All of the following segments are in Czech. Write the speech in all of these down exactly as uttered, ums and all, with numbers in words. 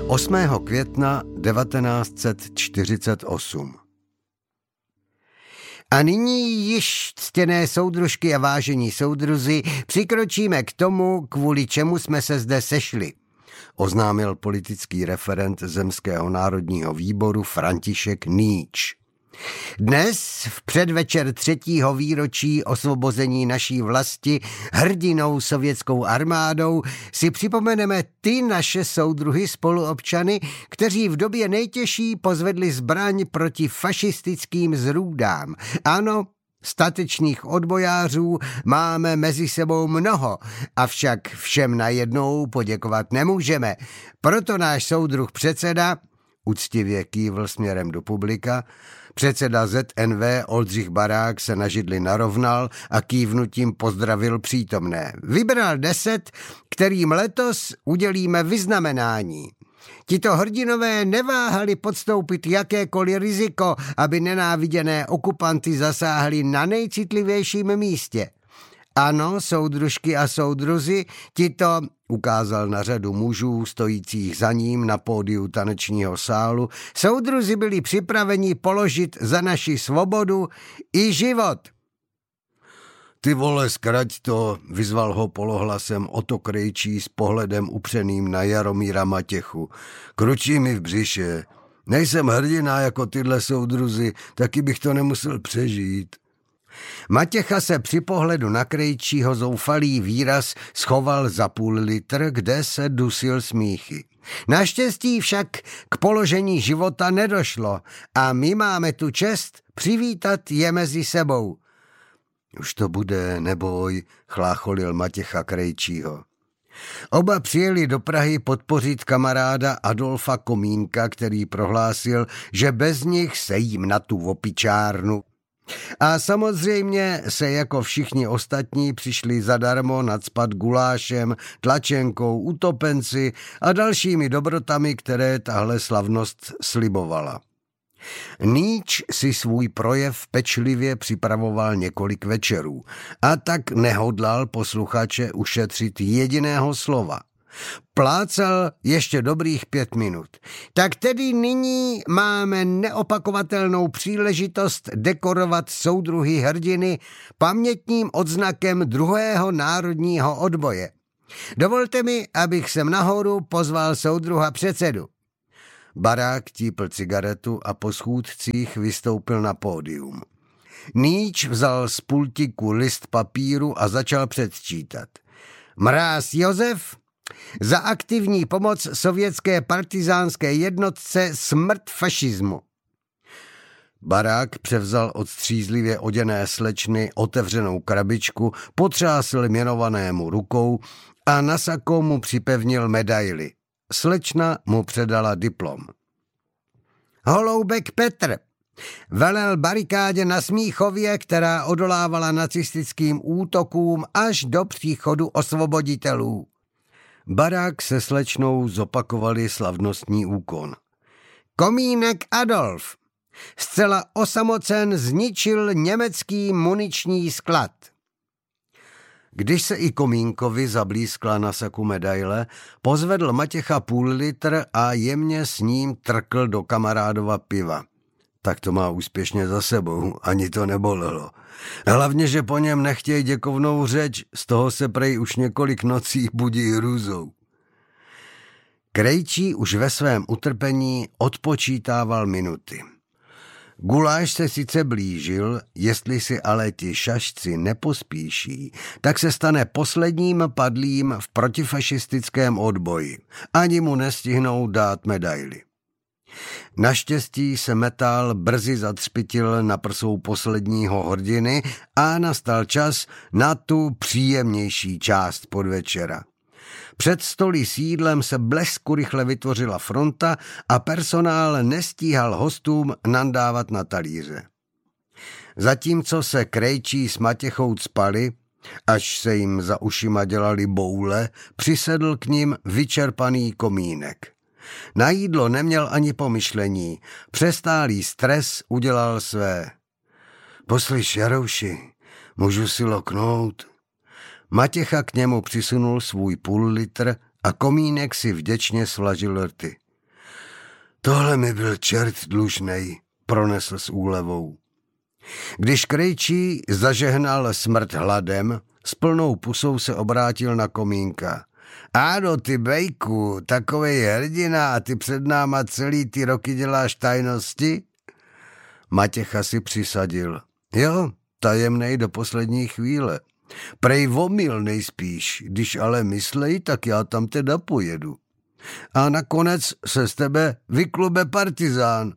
osmého května devatenáct set čtyřicet osm. A nyní již, ctěné soudružky a vážení soudruzi, přikročíme k tomu, kvůli čemu jsme se zde sešli, oznámil politický referent Zemského národního výboru František Nýč. Dnes, v předvečer třetího výročí osvobození naší vlasti hrdinou sovětskou armádou, si připomeneme ty naše soudruhy spoluobčany, kteří v době nejtěžší pozvedli zbraň proti fašistickým zrůdám. Ano, statečných odbojářů máme mezi sebou mnoho, avšak všem najednou poděkovat nemůžeme. Proto náš soudruh předseda, úctivě kývl směrem do publika, předseda Z N V Oldřich Barák se na židli narovnal a kývnutím pozdravil přítomné. Vybral deset, kterým letos udělíme vyznamenání. Tito hrdinové neváhali podstoupit jakékoliv riziko, aby nenáviděné okupanty zasáhli na nejcitlivějším místě. Ano, soudružky a soudruzi, tito, ukázal na řadu mužů stojících za ním na pódiu tanečního sálu, soudruzi byli připraveni položit za naši svobodu i život. Ty vole, zkrať to, vyzval ho polohlasem Oto Krejčí s pohledem upřeným na Jaromíra Matěchu. Kručí mi v břiše. Nejsem hrdina jako tyhle soudruzi, taky bych to nemusel přežít. Matěcha se při pohledu na Krejčího zoufalý výraz schoval za půl litr, kde se dusil smíchy. Naštěstí však k položení života nedošlo a my máme tu čest přivítat je mezi sebou. Už to bude, neboj, chlácholil Matěcha Krejčího. Oba přijeli do Prahy podpořit kamaráda Adolfa Komínka, který prohlásil, že bez nich se jim na tu opičárnu. A samozřejmě se jako všichni ostatní přišli zadarmo nacpat gulášem, tlačenkou, utopenci a dalšími dobrotami, které tahle slavnost slibovala. Nýč si svůj projev pečlivě připravoval několik večerů a tak nehodlal posluchače ušetřit jediného slova. Plácal ještě dobrých pět minut. Tak tedy nyní máme neopakovatelnou příležitost dekorovat soudruhy hrdiny pamětním odznakem druhého národního odboje. Dovolte mi, abych sem nahoru pozval soudruha předsedu. Barák típl cigaretu a po schůdcích vystoupil na pódium. Nýč vzal z pultíku list papíru a začal předčítat. Mráz Josef za aktivní pomoc sovětské partizánské jednotce smrt fašismu. Barák převzal od střízlivě oděné slečny otevřenou krabičku, potřásl jmenovanému rukou a na sako mu připevnil medaili. Slečna mu předala diplom. Holoubek Petr velel barikádě na Smíchově, která odolávala nacistickým útokům až do příchodu osvoboditelů. Barák se slečnou zopakovali slavnostní úkon. Komínek Adolf zcela osamocen zničil německý muniční sklad. Když se i Komínkovi zablískla na saku medaile, pozvedl Matěcha půl litr a jemně s ním trkl do kamarádova piva. Tak to má úspěšně za sebou, ani to nebolelo. Hlavně, že po něm nechtějí děkovnou řeč, z toho se prej už několik nocí budí hrůzou. Krejčí už ve svém utrpení odpočítával minuty. Guláš se sice blížil, jestli si ale ti šašci nepospíší, tak se stane posledním padlým v protifašistickém odboji. Ani mu nestihnou dát medaili. Naštěstí se metal brzy zatřpitil na prsou posledního hrdiny a nastal čas na tu příjemnější část podvečera. Před stolí s jídlem se blesku rychle vytvořila fronta a personál nestíhal hostům nandávat na talíře. Zatímco se Krejčí s Matěchou cpali, až se jim za ušima dělali boule, přisedl k nim vyčerpaný Komínek. Na jídlo neměl ani pomyšlení, přestálý stres udělal své. Poslyš, Jarouši, můžu si loknout? Matěcha k němu přisunul svůj půl litr a Komínek si vděčně svlažil rty. Tohle mi byl čert dlužnej, pronesl s úlevou. Když Krejčí zažehnal smrt hladem, s plnou pusou se obrátil na Komínka. Áno, ty bejku, takovej hrdina a ty před náma celý ty roky děláš tajnosti? Matěcha si přisadil. Jo, tajemnej do poslední chvíle. Prej omyl nejspíš, když ale myslej, tak já tam teda pojedu. A nakonec se z tebe vyklube partizán.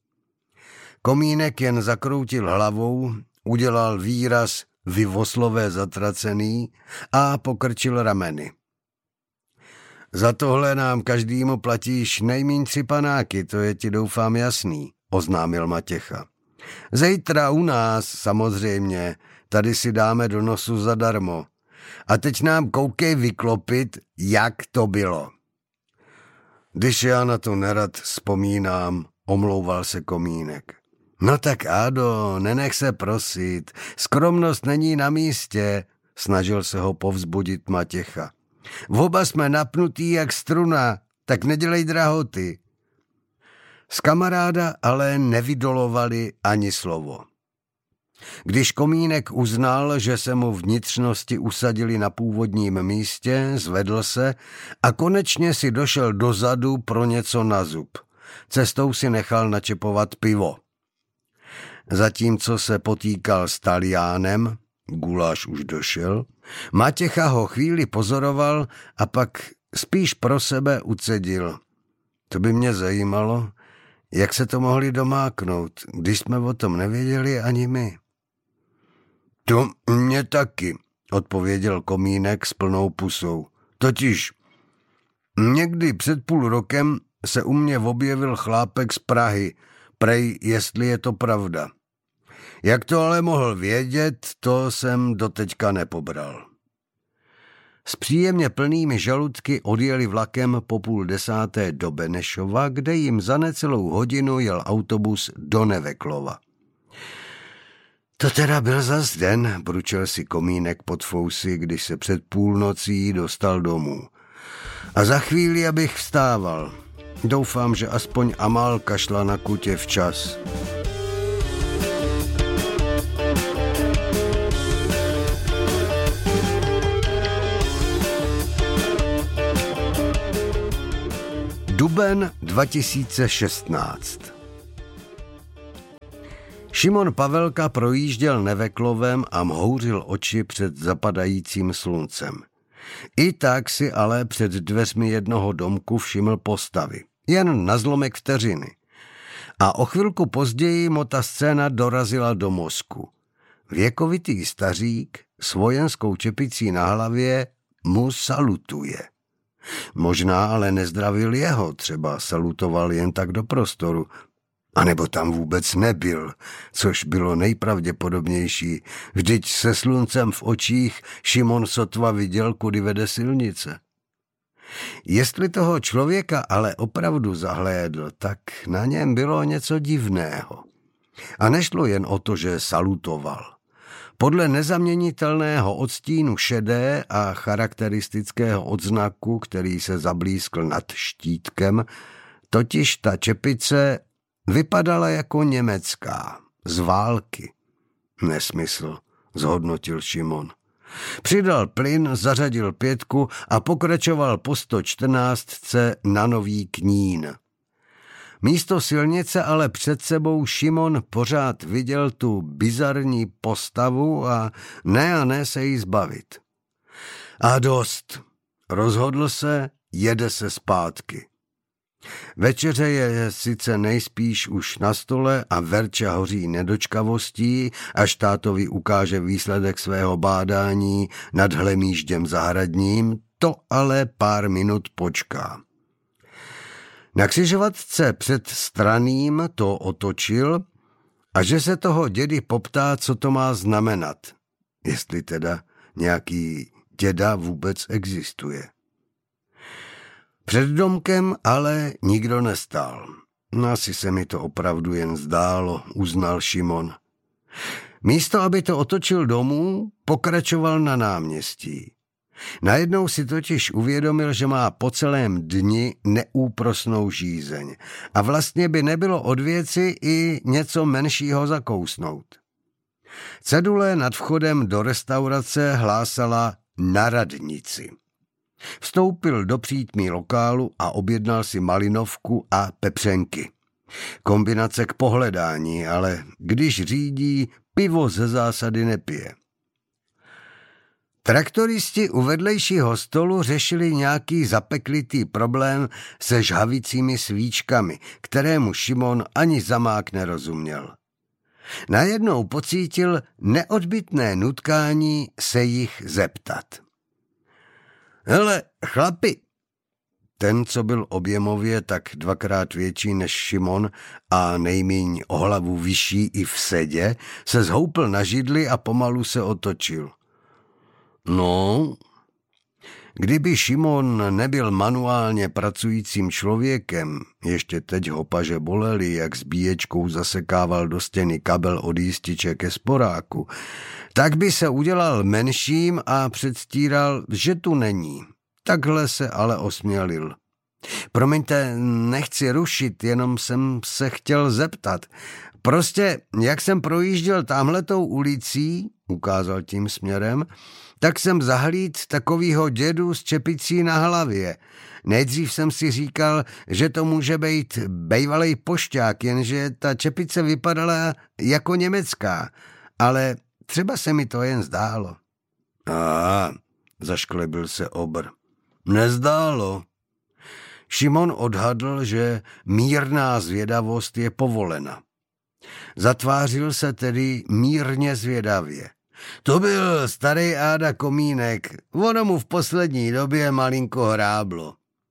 Komínek jen zakroutil hlavou, udělal výraz vyvoslové zatracený a pokrčil rameny. Za tohle nám každému platíš nejmíň tři panáky, to je ti doufám jasný, oznámil Matěcha. Zítra u nás, samozřejmě, tady si dáme do nosu zadarmo. A teď nám koukej vyklopit, jak to bylo. Když já na to nerad vzpomínám, omlouval se Komínek. No tak Ádo, nenech se prosit, skromnost není na místě, snažil se ho povzbudit Matěcha. Oba jsme napnutí jak struna, tak nedělej drahoty. Z kamaráda ale nevydolovali ani slovo. Když Komínek uznal, že se mu vnitřnosti usadili na původním místě, zvedl se a konečně si došel dozadu pro něco na zub. Cestou si nechal načepovat pivo. Zatímco se potýkal s Taliánem, guláš už došel, Matěcha ho chvíli pozoroval a pak spíš pro sebe ucedil. To by mě zajímalo, jak se to mohli domáknout, když jsme o tom nevěděli ani my. To mě taky, odpověděl Komínek s plnou pusou. Totiž někdy před půl rokem se u mě objevil chlápek z Prahy, prej, jestli je to pravda. Jak to ale mohl vědět, to jsem doteďka nepobral. S příjemně plnými žaludky odjeli vlakem po půl desáté do Benešova, kde jim za necelou hodinu jel autobus do Neveklova. To teda byl zas den, bručel si Komínek pod fousy, když se před půlnocí dostal domů. A za chvíli, abych vstával. Doufám, že aspoň Amálka šla na kutě včas. Duben dva tisíce šestnáct. Šimon Pavelka projížděl Neveklovem a mhouřil oči před zapadajícím sluncem. I tak si ale před dveřmi jednoho domku všiml postavy. Jen na zlomek vteřiny. A o chvilku později mu ta scéna dorazila do mozku. Věkovitý stařík s vojenskou čepicí na hlavě mu salutuje. Možná ale nezdravil jeho, třeba salutoval jen tak do prostoru. A nebo tam vůbec nebyl, což bylo nejpravděpodobnější. Vždyť se sluncem v očích Šimon sotva viděl, kudy vede silnice. Jestli toho člověka ale opravdu zahlédl, tak na něm bylo něco divného. A nešlo jen o to, že salutoval. Podle nezaměnitelného odstínu šedé a charakteristického odznaku, který se zablískl nad štítkem, totiž ta čepice vypadala jako německá, z války. Nesmysl, zhodnotil Šimon. Přidal plyn, zařadil pětku a pokračoval po sto čtrnáctce na Nový Knín. Místo silnice ale před sebou Šimon pořád viděl tu bizarní postavu a ne a ne se jí zbavit. A dost. Rozhodl se, jede se zpátky. Večeře je sice nejspíš už na stole a Verča hoří nedočkavostí, až tátovi ukáže výsledek svého bádání nad hlemýžděm zahradním, to ale pár minut počká. Na křižovatce před Straným to otočil a že se toho dědy poptá, co to má znamenat, jestli teda nějaký děda vůbec existuje. Před domkem ale nikdo nestál. Asi se mi to opravdu jen zdálo, uznal Šimon. Místo, aby to otočil domů, pokračoval na náměstí. Najednou si totiž uvědomil, že má po celém dni neúprosnou žízeň a vlastně by nebylo od věci i něco menšího zakousnout. Cedule nad vchodem do restaurace hlásala na radnici. Vstoupil do přítmí lokálu a objednal si malinovku a pepřenky. Kombinace k pohledání, ale když řídí, pivo ze zásady nepije. Traktoristi u vedlejšího stolu řešili nějaký zapeklitý problém se žhavicími svíčkami, kterému Šimon ani zamák nerozuměl. Najednou pocítil neodbytné nutkání se jich zeptat. Hele, chlapi! Ten, co byl objemově tak dvakrát větší než Šimon a nejmíň o hlavu vyšší i v sedě, se zhoupl na židli a pomalu se otočil. No, kdyby Šimon nebyl manuálně pracujícím člověkem, ještě teď ho paže bolely, jak s bíječkou zasekával do stěny kabel od jističe ke sporáku, tak by se udělal menším a předstíral, že tu není. Takhle se ale osmělil. Promiňte, nechci rušit, jenom jsem se chtěl zeptat. Prostě, jak jsem projížděl támhletou ulicí, ukázal tím směrem, tak jsem zahlíd takovýho dědu s čepicí na hlavě. Nejdřív jsem si říkal, že to může být bejvalej pošťák, jenže ta čepice vypadala jako německá, ale třeba se mi to jen zdálo. Aha, zašklebil se obr. Nezdálo. Šimon odhadl, že mírná zvědavost je povolena. Zatvářil se tedy mírně zvědavě. To byl starý Áda Komínek, ono mu v poslední době malinko hráblo.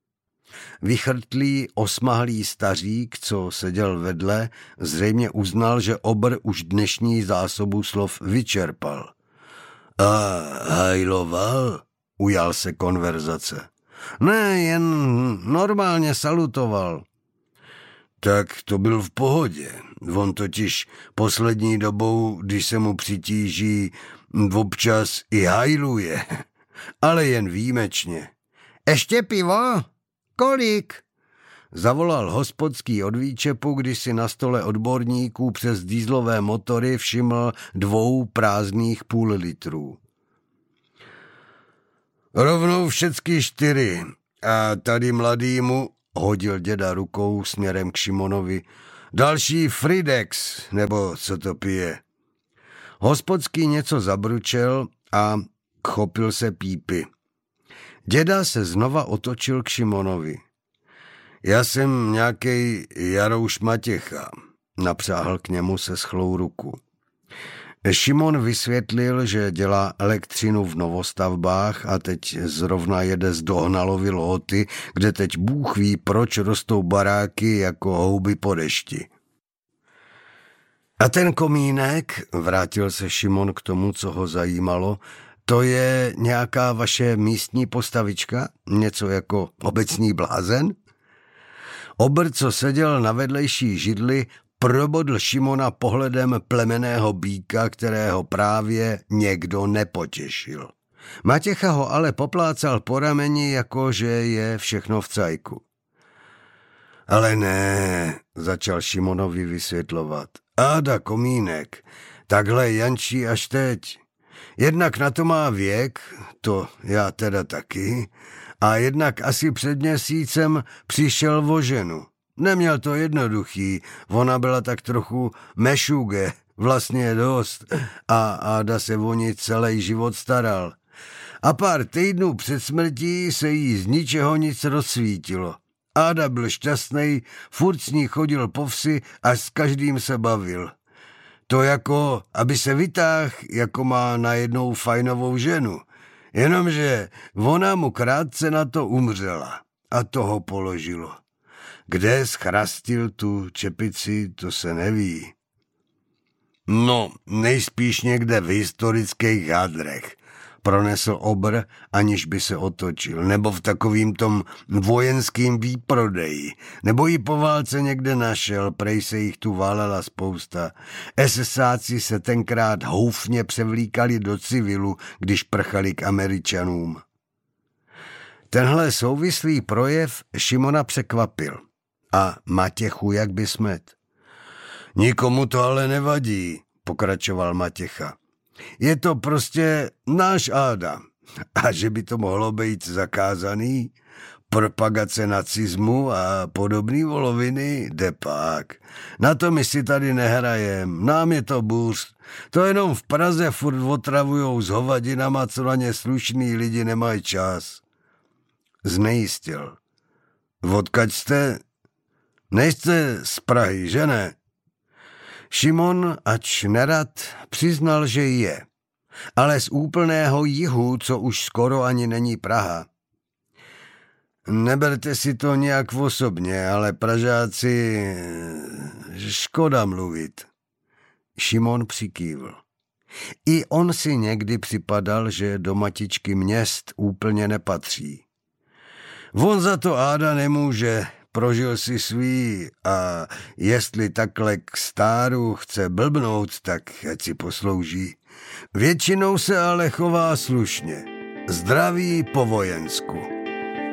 Vychrtlý, osmahlý stařík, co seděl vedle, zřejmě uznal, že obr už dnešní zásobu slov vyčerpal. A hajloval? Ujal se konverzace. Ne, jen normálně salutoval. Tak to byl v pohodě. On totiž poslední dobou, když se mu přitíží, občas i hajluje. Ale jen výjimečně. Ještě pivo? Kolik? Zavolal hospodský od výčepu, když si na stole odborníků přes dýzlové motory všiml dvou prázdných půl litrů. Rovnou všecky čtyři. A tady mladýmu, hodil děda rukou směrem k Šimonovi, další Fridex, nebo co to pije. Hospodský něco zabručel a chopil se pípy. Děda se znova otočil k Šimonovi. Já jsem nějakej Jarouš Matěcha, napřáhl k němu se schlou ruku. Šimon vysvětlil, že dělá elektřinu v novostavbách a teď zrovna jede z Dohnalovy Lhoty, kde teď Bůh ví, proč rostou baráky jako houby po dešti. A ten komínek, vrátil se Šimon k tomu, co ho zajímalo, to je nějaká vaše místní postavička? Něco jako obecní blázen? Obr, co seděl na vedlejší židli, probodl Šimona pohledem plemenného býka, kterého právě někdo nepotěšil. Matěcha ho ale poplácal po rameni, jako že je všechno v cajku. Ale ne, začal Šimonovi vysvětlovat. Áda Komínek, takhle jančí až teď. Jednak na to má věk, to já teda taky, a jednak asi před měsícem přišel o ženu. Neměl to jednoduchý, ona byla tak trochu mešuge, vlastně dost, a Áda se o ní celý život staral. A pár týdnů před smrtí se jí z ničeho nic rozsvítilo. Áda byl šťastnej, furt s ní chodil po vsi a s každým se bavil. To jako, aby se vytáhl, jako má najednou fajnovou ženu. Jenomže ona mu krátce na to umřela a toho položilo. Kde schrastil tu čepici, to se neví. No, nejspíš někde v historických hadrech, pronesl obr, aniž by se otočil, nebo v takovým tom vojenským výprodeji, nebo ji po válce někde našel, prej se jich tu válela spousta. esesáci se tenkrát houfně převlíkali do civilu, když prchali k Američanům. Tenhle souvislý projev Šimona překvapil. A Matěchu jak by smet. Nikomu to ale nevadí, pokračoval Matěcha. Je to prostě náš Áda. A že by to mohlo být zakázaný? Propagace nacismu a podobný voloviny? Depák. Na to my si tady nehrajem. Nám je to bůř. To jenom v Praze furt otravujou s hovadinama, co na ně slušný lidi nemají čas. Znejistil. Odkaď jste? Nejste z Prahy, že ne? Šimon, ač nerad, přiznal, že je. Ale z úplného jihu, co už skoro ani není Praha. Neberte si to nějak osobně, ale Pražáci... škoda mluvit. Šimon přikývl. I on si někdy připadal, že do matičky měst úplně nepatří. On za to Áda nemůže, prožil si svý a jestli takhle k stáru chce blbnout, tak ať si poslouží. Většinou se ale chová slušně. Zdraví po vojensku.